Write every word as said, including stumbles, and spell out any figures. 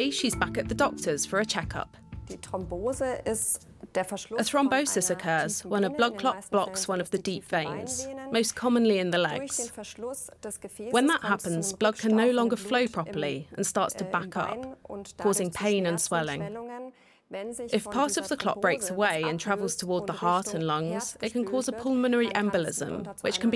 Today, she's back at the doctor's for a checkup. A thrombosis occurs when a blood clot blocks one of the deep veins, most commonly in the legs. When that happens, blood can no longer flow properly and starts to back up, causing pain and swelling. If part of the clot breaks away and travels toward the heart and lungs, it can cause a pulmonary embolism, which can be